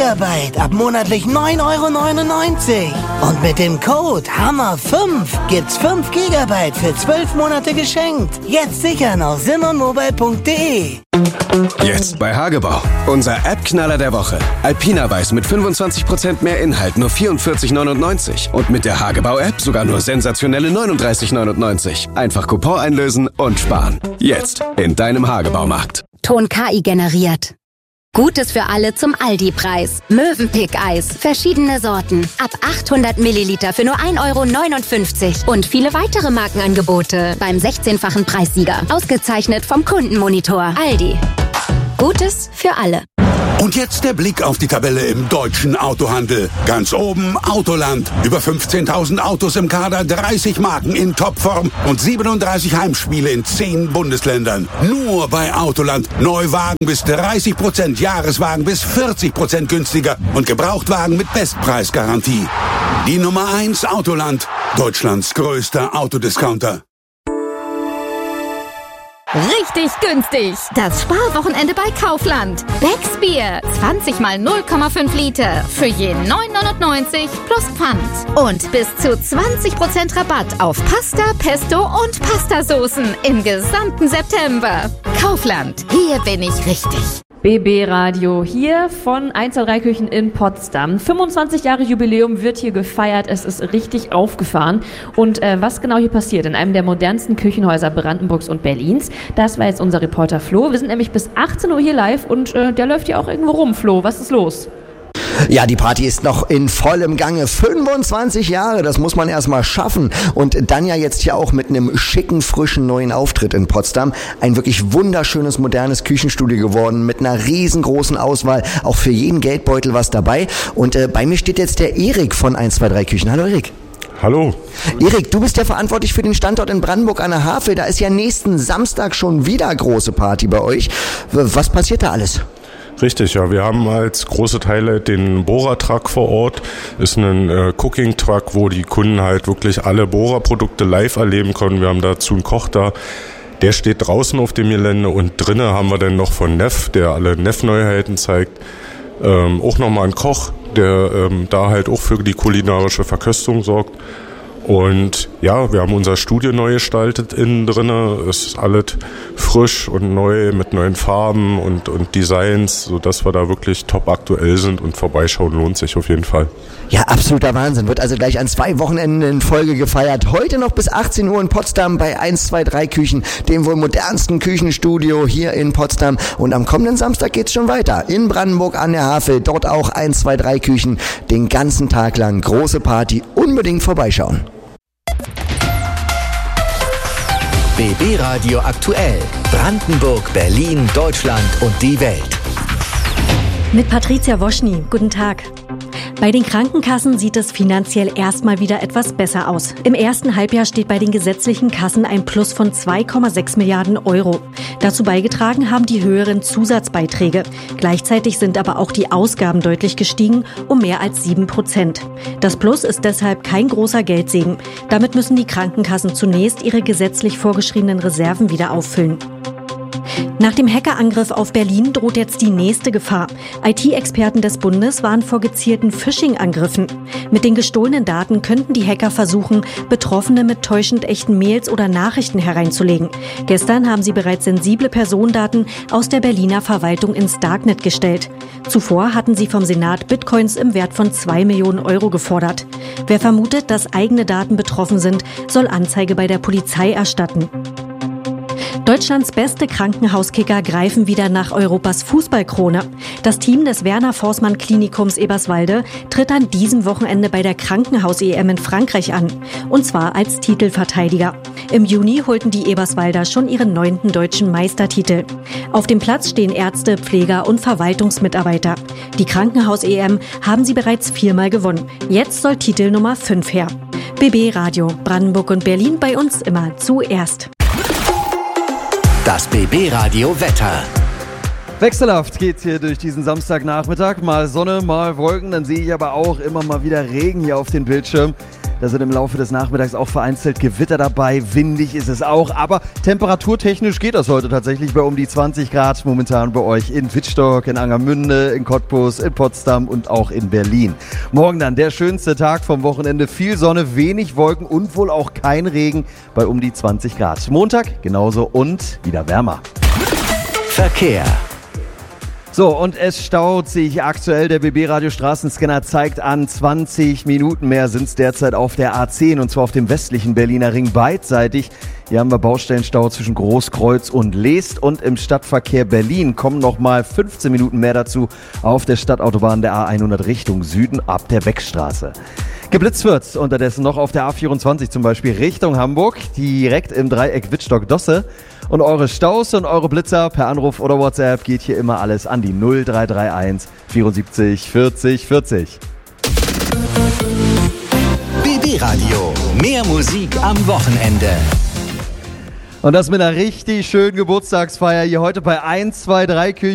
Gigabyte ab monatlich 9,99 €. Und mit dem Code HAMMER5 gibt's 5 Gigabyte für 12 Monate geschenkt. Jetzt sichern auf simonmobile.de. Jetzt bei Hagebau. Unser App-Knaller der Woche. Alpina Weiß mit 25% mehr Inhalt, nur 44,99 €. Und mit der Hagebau-App sogar nur sensationelle 39,99 €. Einfach Coupon einlösen und sparen. Jetzt in deinem Hagebaumarkt. Ton KI generiert. Gutes für alle zum Aldi-Preis. Mövenpick-Eis. Verschiedene Sorten. Ab 800 Milliliter für nur 1,59 €. Und viele weitere Markenangebote beim 16-fachen Preissieger. Ausgezeichnet vom Kundenmonitor. Aldi. Gutes für alle. Und jetzt der Blick auf die Tabelle im deutschen Autohandel. Ganz oben Autoland. Über 15.000 Autos im Kader, 30 Marken in Topform und 37 Heimspiele in 10 Bundesländern. Nur bei Autoland. Neuwagen bis 30%, Jahreswagen bis 40% günstiger und Gebrauchtwagen mit Bestpreisgarantie. Die Nummer 1 Autoland. Deutschlands größter Autodiscounter. Richtig günstig. Das Sparwochenende bei Kaufland. Becks Bier. 20 mal 0,5 Liter. Für je 9,99 € plus Pfand. Und bis zu 20% Rabatt auf Pasta, Pesto und Pastasoßen im gesamten September. Kaufland. Hier bin ich richtig. BB Radio hier von 123 Küchen in Potsdam. 25 Jahre Jubiläum wird hier gefeiert. Es ist richtig aufgefahren. Und was genau hier passiert in einem der modernsten Küchenhäuser Brandenburgs und Berlins, das war jetzt unser Reporter Flo. Wir sind nämlich bis 18 Uhr hier live und der läuft hier auch irgendwo rum. Flo, was ist los? Ja, die Party ist noch in vollem Gange. 25 Jahre, das muss man erstmal schaffen. Und dann ja jetzt hier auch mit einem schicken, frischen neuen Auftritt in Potsdam. Ein wirklich wunderschönes, modernes Küchenstudio geworden mit einer riesengroßen Auswahl. Auch für jeden Geldbeutel was dabei. Und bei mir steht jetzt der Erik von 123 Küchen. Hallo Erik. Hallo. Erik, du bist ja verantwortlich für den Standort in Brandenburg an der Havel. Da ist ja nächsten Samstag schon wieder große Party bei euch. Was passiert da alles? Richtig, ja. Wir haben als große Teile den Bohrer-Truck vor Ort. Ist ein Cooking-Truck, wo die Kunden halt wirklich alle Bohrer-Produkte live erleben können. Wir haben dazu einen Koch da. Der steht draußen auf dem Gelände und drinnen haben wir dann noch von Neff, der alle Neff-Neuheiten zeigt. Auch nochmal einen Koch, der da halt auch für die kulinarische Verköstung sorgt. Und ja, wir haben unser Studio neu gestaltet innen drinne. Es ist alles frisch und neu mit neuen Farben und Designs, sodass wir da wirklich top aktuell sind, und vorbeischauen lohnt sich auf jeden Fall. Ja, absoluter Wahnsinn. Wird also gleich an 2 Wochenenden in Folge gefeiert. Heute noch bis 18 Uhr in Potsdam bei 123 Küchen, dem wohl modernsten Küchenstudio hier in Potsdam. Und am kommenden Samstag geht's schon weiter. In Brandenburg an der Havel, dort auch 123 Küchen. Den ganzen Tag lang große Party. Unbedingt vorbeischauen. BB Radio aktuell. Brandenburg, Berlin, Deutschland und die Welt. Mit Patricia Woschny. Guten Tag. Bei den Krankenkassen sieht es finanziell erstmal wieder etwas besser aus. Im ersten Halbjahr steht bei den gesetzlichen Kassen ein Plus von 2,6 Milliarden €. Dazu beigetragen haben die höheren Zusatzbeiträge. Gleichzeitig sind aber auch die Ausgaben deutlich gestiegen, um mehr als 7%. Das Plus ist deshalb kein großer Geldsegen. Damit müssen die Krankenkassen zunächst ihre gesetzlich vorgeschriebenen Reserven wieder auffüllen. Nach dem Hackerangriff auf Berlin droht jetzt die nächste Gefahr. IT-Experten des Bundes warnen vor gezielten Phishing-Angriffen. Mit den gestohlenen Daten könnten die Hacker versuchen, Betroffene mit täuschend echten Mails oder Nachrichten hereinzulegen. Gestern haben sie bereits sensible Personendaten aus der Berliner Verwaltung ins Darknet gestellt. Zuvor hatten sie vom Senat Bitcoins im Wert von 2 Millionen € gefordert. Wer vermutet, dass eigene Daten betroffen sind, soll Anzeige bei der Polizei erstatten. Deutschlands beste Krankenhauskicker greifen wieder nach Europas Fußballkrone. Das Team des Werner-Forssmann-Klinikums Eberswalde tritt an diesem Wochenende bei der Krankenhaus-EM in Frankreich an. Und zwar als Titelverteidiger. Im Juni holten die Eberswalder schon ihren 9. deutschen Meistertitel. Auf dem Platz stehen Ärzte, Pfleger und Verwaltungsmitarbeiter. Die Krankenhaus-EM haben sie bereits 4-mal gewonnen. Jetzt soll Titel Nummer 5 her. BB Radio, Brandenburg und Berlin, bei uns immer zuerst. Das BB Radio Wetter. Wechselhaft geht's hier durch diesen Samstagnachmittag. Mal Sonne, mal Wolken, dann sehe ich aber auch immer mal wieder Regen hier auf dem Bildschirm. Da sind im Laufe des Nachmittags auch vereinzelt Gewitter dabei, windig ist es auch, aber temperaturtechnisch geht das heute tatsächlich bei um die 20 Grad momentan bei euch in Wittstock, in Angermünde, in Cottbus, in Potsdam und auch in Berlin. Morgen dann der schönste Tag vom Wochenende, viel Sonne, wenig Wolken und wohl auch kein Regen bei um die 20 Grad. Montag genauso und wieder wärmer. Verkehr. So, und es staut sich aktuell. Der BB-Radio Straßenscanner zeigt an, 20 Minuten mehr sind es derzeit auf der A10 und zwar auf dem westlichen Berliner Ring beidseitig. Hier haben wir Baustellenstau zwischen Großkreuz und Leest und im Stadtverkehr Berlin kommen nochmal 15 Minuten mehr dazu auf der Stadtautobahn der A100 Richtung Süden ab der Beckstraße. Geblitzt wird unterdessen noch auf der A24 zum Beispiel Richtung Hamburg, direkt im Dreieck Wittstock-Dosse. Und eure Staus und eure Blitzer per Anruf oder WhatsApp geht hier immer alles an die 0331 74 40 40. BB Radio. Mehr Musik am Wochenende. Und das mit einer richtig schönen Geburtstagsfeier hier heute bei 1, 2, 3 Küchen.